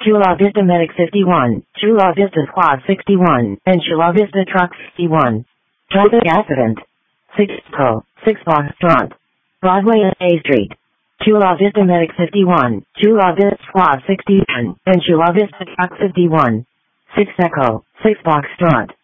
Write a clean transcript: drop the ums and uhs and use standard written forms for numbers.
Chula Vista Medic 51, Chula Vista Squad 61, and Chula Vista Truck 61. Traffic accident. 6 Co. 6 Foxtrot. Broadway and A Street. Chula Vista Medic 51, Chula Vista Squad 61, and Chula Vista Truck 51. 6 Echo, 6 Foxtrot.